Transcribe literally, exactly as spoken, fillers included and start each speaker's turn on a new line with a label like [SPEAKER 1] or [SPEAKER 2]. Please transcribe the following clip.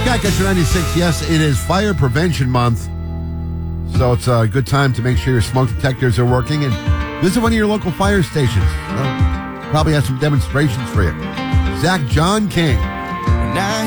[SPEAKER 1] Catcher ninety-six, yes, it is Fire Prevention Month. So it's a good time to make sure your smoke detectors are working and visit one of your local fire stations. They'll probably have some demonstrations for you. Zach John King.
[SPEAKER 2] Now